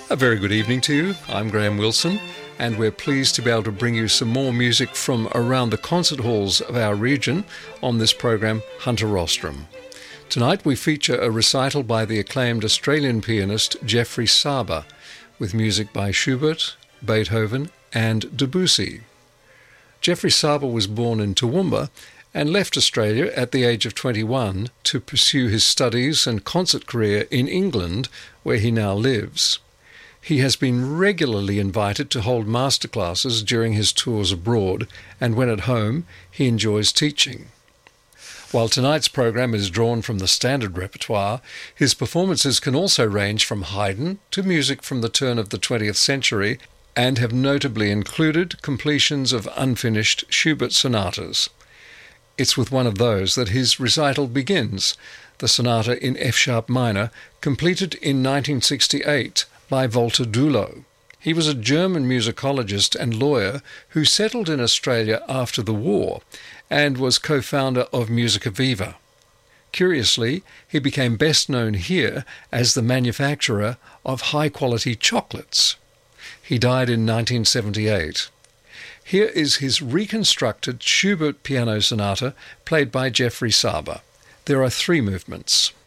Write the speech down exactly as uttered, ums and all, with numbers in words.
A very good evening to you. I'm Graham Wilson, and we're pleased to be able to bring you some more music from around the concert halls of our region on this program, Hunter Rostrum. Tonight we feature a recital by the acclaimed Australian pianist Geoffrey Saba, with music by Schubert, Beethoven and Debussy. Geoffrey Saba was born in Toowoomba and left Australia at the age of twenty-one to pursue his studies and concert career in England, where he now lives. He has been regularly invited to hold masterclasses during his tours abroad, and when at home, he enjoys teaching. While tonight's program is drawn from the standard repertoire, his performances can also range from Haydn to music from the turn of the twentieth century, and have notably included completions of unfinished Schubert sonatas. It's with one of those that his recital begins, the sonata in F-sharp minor, completed in nineteen sixty-eight by Walter Dülow. He was a German musicologist and lawyer who settled in Australia after the war and was co-founder of Musica Viva. Curiously, he became best known here as the manufacturer of high-quality chocolates. He died in nineteen seventy-eight. Here is his reconstructed Schubert piano sonata played by Geoffrey Saba. There are three movements.